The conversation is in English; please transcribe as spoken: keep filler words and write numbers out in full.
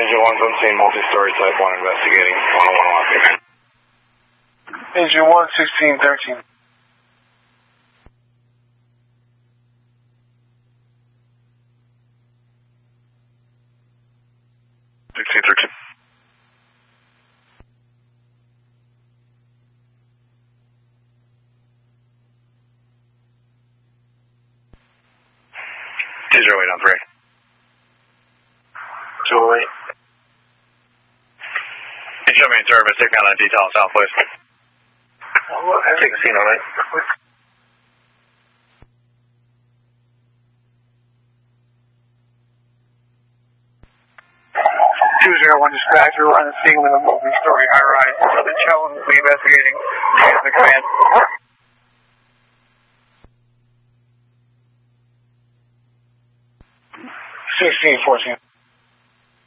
Agent one's on scene, multi-story type one, investigating one oh one Oscar. Agent one, sixteen thirteen. sixteen thirteen. two zero eight on three. two oh eight. Can you show me in service, take me on a detail south, please? Oh, take a scene on it. two zero one dispatcher, we're on the scene with a multi-story high-rise. Southern Challenge will be investigating. Here's the command. sixteen fourteen.